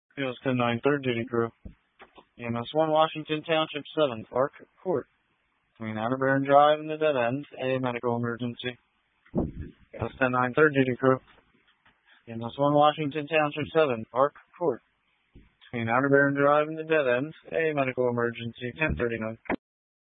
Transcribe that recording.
EOS 10-9, third duty crew. EMS 1, Washington Township 7, Park Court. Between Outer Barron Drive and the dead end, a medical emergency. EOS 10-9, third duty crew. EMS 1, Washington Township 7, Park Court. Between Outer Barron Drive and the dead end, a medical emergency. 1039.